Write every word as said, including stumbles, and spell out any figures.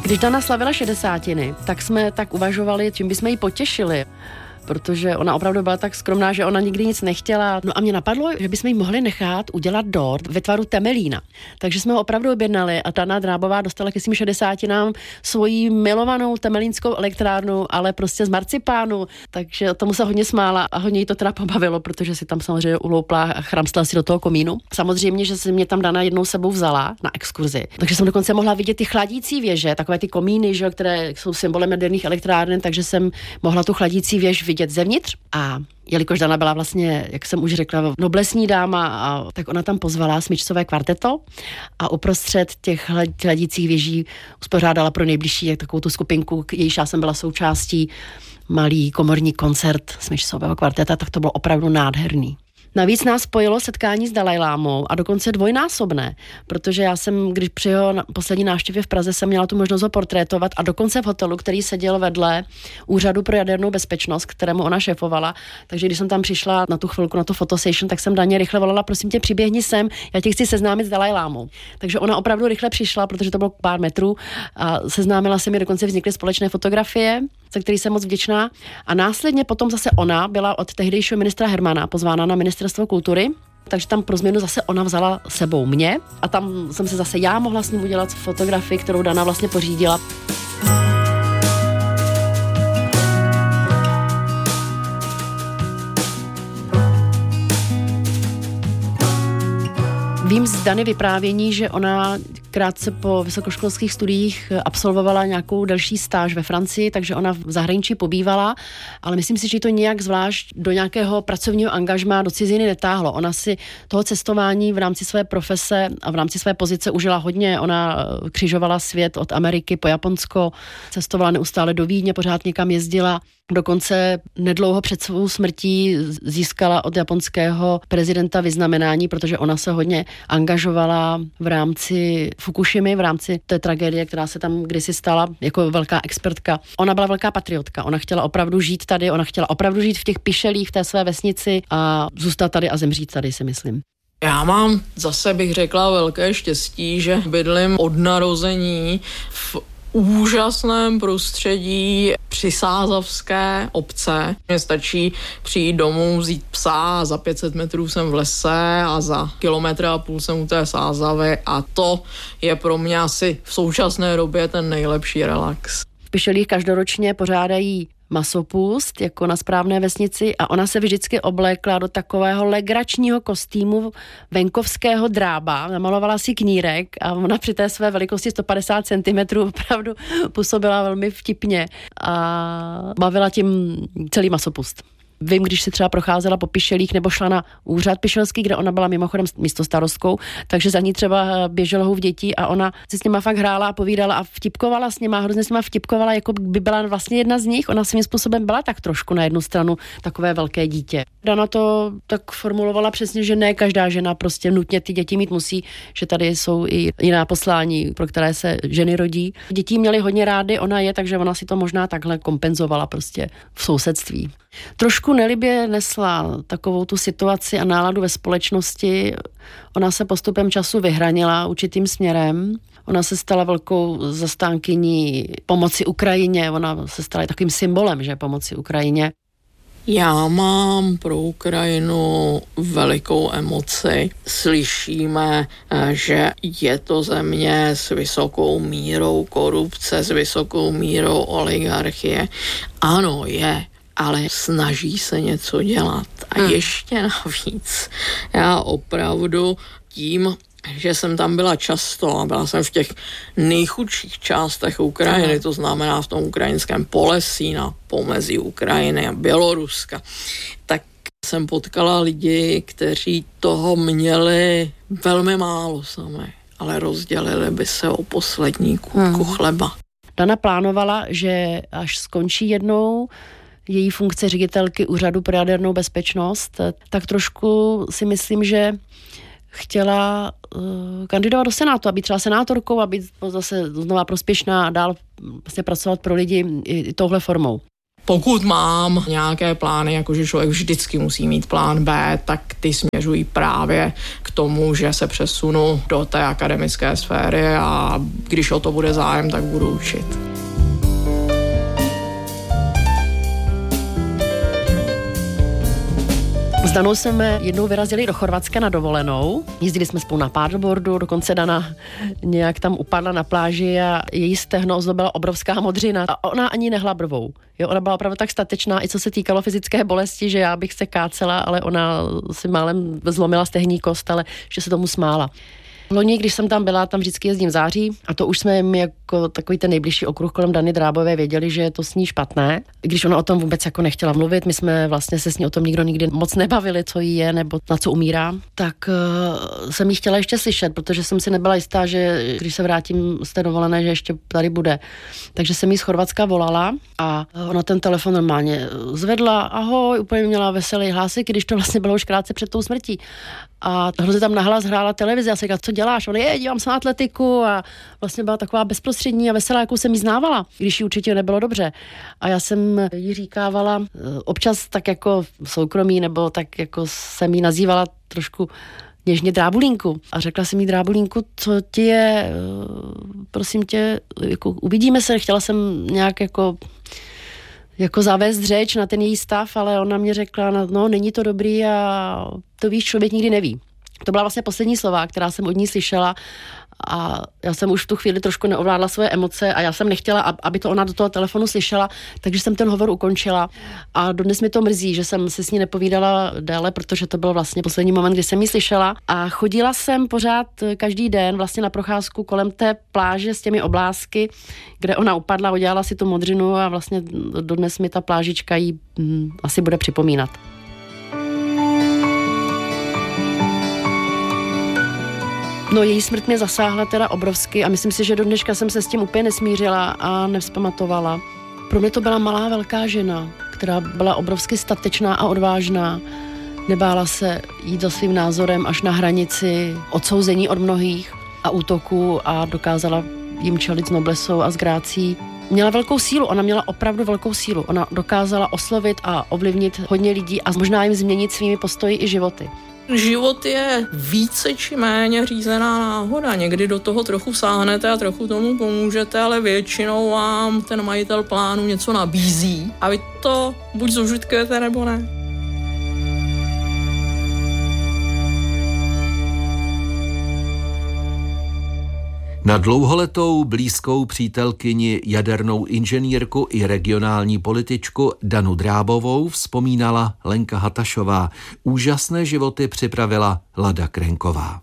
Když Dana slavila šedesátiny, tak jsme tak uvažovali, čím bychom ji potěšili. Protože ona opravdu byla tak skromná, že ona nikdy nic nechtěla. No a mě napadlo, že bychom jí mohli nechat udělat dort ve tvaru temelína. Takže jsme ho opravdu objednali a Dana Drábová dostala ke svým šedesátinám svoji milovanou temelínskou elektrárnu, ale prostě z marcipánu. Takže tomu se hodně smála a hodně jí to teda pobavilo, protože si tam samozřejmě uloupla a chramstla si do toho komínu. Samozřejmě, že se mě tam Dana jednou sebou vzala na exkurzi. Takže jsem dokonce mohla vidět ty chladící věže, takové ty komíny, že, které jsou symbolem jaderných elektráren, takže jsem mohla tu chladící věž vidět zevnitř a jelikož Dana byla vlastně, jak jsem už řekla, noblesní dáma, a tak ona tam pozvala smyčcové kvarteto a uprostřed těch hladících věží uspořádala pro nejbližší jak takovou tu skupinku, jejíž já jsem byla součástí, malý komorní koncert smyčcového kvarteta, tak to bylo opravdu nádherný. Navíc nás spojilo setkání s Dalajlámou a dokonce dvojnásobné, protože já jsem, když při jeho poslední návštěvě v Praze jsem měla tu možnost ho portrétovat a dokonce v hotelu, který seděl vedle Úřadu pro jadernou bezpečnost, kterému ona šéfovala, takže když jsem tam přišla na tu chvilku, na tu fotosession, tak jsem Daně rychle volala, prosím tě, přiběhni sem, já tě chci seznámit s Dalajlámou. Takže ona opravdu rychle přišla, protože to bylo pár metrů a seznámila se mi, dokonce vznikly společné fotografie, za který jsem moc vděčná. A následně potom zase ona byla od tehdejšího ministra Hermana pozvána na ministerstvo kultury, takže tam pro změnu zase ona vzala sebou mě a tam jsem se zase já mohla s ním udělat fotografii, kterou Dana vlastně pořídila. Vím z Dany vyprávění, že ona krátce po vysokoškolských studiích absolvovala nějakou delší stáž ve Francii, takže ona v zahraničí pobývala, ale myslím si, že to nějak zvlášť do nějakého pracovního angažmá do ciziny netáhlo. Ona si toho cestování v rámci své profese a v rámci své pozice užila hodně. Ona křižovala svět od Ameriky po Japonsko, cestovala neustále do Vídně, pořád někam jezdila. Dokonce nedlouho před svou smrtí získala od japonského prezidenta vyznamenání, protože ona se hodně angažovala v rámci Fukušimy, v rámci té tragédie, která se tam kdysi stala, jako velká expertka. Ona byla velká patriotka, ona chtěla opravdu žít tady, ona chtěla opravdu žít v těch Pišelích, v té své vesnici a zůstat tady a zemřít tady, si myslím. Já mám zase, bych řekla, velké štěstí, že bydlím od narození v úžasném prostředí přisázavské obce. Mně stačí přijít domů, vzít psa a za pět set metrů jsem v lese a za kilometr a půl jsem u té sázavy a to je pro mě asi v současné době ten nejlepší relax. V Pišelích každoročně pořádají masopust, jako na Správné vesnici, a ona se vždycky oblékla do takového legračního kostýmu venkovského drába, namalovala si knírek a ona při té své velikosti sto padesát centimetrů opravdu působila velmi vtipně a bavila tím celý masopust. Vím, když si třeba procházela po Pišelích nebo šla na úřad pišelský, kde ona byla mimochodem místostarostkou, takže za ní třeba běželo hův dětí a ona si s nima fakt hrála a povídala a vtipkovala s nima, hrozně s nima vtipkovala, jako by byla vlastně jedna z nich. Ona svým způsobem byla tak trošku na jednu stranu takové velké dítě. Dana to tak formulovala přesně, že ne každá žena prostě nutně ty děti mít musí, že tady jsou i jiná poslání, pro které se ženy rodí. Děti měly hodně rády, ona je, takže ona si to možná takhle kompenzovala prostě v sousedství. Trošku nelibě nesla takovou tu situaci a náladu ve společnosti. Ona se postupem času vyhranila určitým směrem. Ona se stala velkou zastánkyní pomoci Ukrajině. Ona se stala takovým symbolem, že pomoci Ukrajině. Já mám pro Ukrajinu velikou emoci. Slyšíme, že je to země s vysokou mírou korupce, s vysokou mírou oligarchie. Ano, je. Ale snaží se něco dělat. A hmm. ještě navíc, já opravdu tím, že jsem tam byla často a byla jsem v těch nejchudších částech Ukrajiny, hmm. to znamená v tom ukrajinském Polesí na pomezí Ukrajiny a Běloruska, tak jsem potkala lidi, kteří toho měli velmi málo sami, ale rozdělili by se o poslední kůpku hmm. chleba. Dana plánovala, že až skončí jednou její funkce ředitelky Úřadu pro jadernou bezpečnost, tak trošku si myslím, že chtěla uh, kandidovat do Senátu, aby třeba senátorkou, aby zase znova prospěšná a dál vlastně pracovat pro lidi i, i touhle formou. Pokud mám nějaké plány, jakože člověk vždycky musí mít plán B, tak ty směřují právě k tomu, že se přesunu do té akademické sféry a když o to bude zájem, tak budu učit. S Danou jsme jednou vyrazili do Chorvatska na dovolenou. Jezdili jsme spolu na paddleboardu, dokonce Dana nějak tam upadla na pláži a její stehno ozdobila obrovská modřina. A ona ani nehla brvou. Jo, ona byla opravdu tak statečná, i co se týkalo fyzické bolesti, že já bych se kácela, ale ona si málem zlomila stehní kost, ale že se tomu smála. Loni, když jsem tam byla, tam vždycky jezdím v září a to už jsme mi jako takový ten nejbližší okruh kolem Dany Drábové věděli, že je to s ní špatné. Když ona o tom vůbec jako nechtěla mluvit, my jsme vlastně se s ní o tom nikdo nikdy moc nebavili, co jí je nebo na co umírá, tak uh, jsem jí chtěla ještě slyšet, protože jsem si nebyla jistá, že když se vrátím z té dovolené, že ještě tady bude. Takže jsem jí z Chorvatska volala a ona ten telefon normálně zvedla, ahoj, úplně měla veselý hlásek, když to vlastně bylo už krátce před tou smrtí. A hrozně tam nahlas hrála televize a se říkala, co děláš? Ona je, dívám se na atletiku a vlastně byla taková bezprostřední a veselá, jakou jsem jí znávala, když jí určitě nebylo dobře. A já jsem jí říkávala, občas tak jako v soukromí, nebo tak jako jsem jí nazývala trošku něžně Drábulínku. A řekla jsem jí, Drábulínku, co ti je, prosím tě, jako uvidíme se, chtěla jsem nějak jako jako zavést řeč na ten její stav, ale ona mě řekla, no, není to dobrý a to víš, člověk nikdy neví. To byla vlastně poslední slova, která jsem od ní slyšela a já jsem už v tu chvíli trošku neovládla svoje emoce a já jsem nechtěla, aby to ona do toho telefonu slyšela, takže jsem ten hovor ukončila a dodnes mi to mrzí, že jsem se s ní nepovídala déle, protože to byl vlastně poslední moment, kdy jsem ji slyšela a chodila jsem pořád každý den vlastně na procházku kolem té pláže s těmi oblázky, kde ona upadla, udělala si tu modřinu a vlastně dodnes mi ta plážička jí hm, asi bude připomínat. No, její smrt mě zasáhla teda obrovsky a myslím si, že do dneška jsem se s tím úplně nesmířila a nevzpamatovala. Pro mě to byla malá velká žena, která byla obrovsky statečná a odvážná. Nebála se jít za svým názorem až na hranici odsouzení od mnohých a útoků a dokázala jim čelit s noblesou a s grácí. Měla velkou sílu, ona měla opravdu velkou sílu. Ona dokázala oslovit a ovlivnit hodně lidí a možná jim změnit svými postoji i životy. Život je více či méně řízená náhoda. Někdy do toho trochu sáhnete a trochu tomu pomůžete, ale většinou vám ten majitel plánu něco nabízí a vy to buď zužitkujete, nebo ne. Na dlouholetou blízkou přítelkyni, jadernou inženýrku i regionální političku Danu Drábovou vzpomínala Lenka Hatašová. Úžasné životy připravila Lada Krenková.